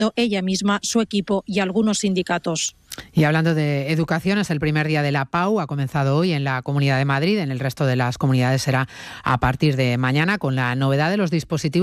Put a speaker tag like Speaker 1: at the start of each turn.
Speaker 1: ella misma, su equipo y algunos sindicatos.
Speaker 2: Y hablando de educación, es el primer día de la PAU, ha comenzado hoy en la Comunidad de Madrid, en el resto de las comunidades será a partir de mañana, con la novedad de los dispositivos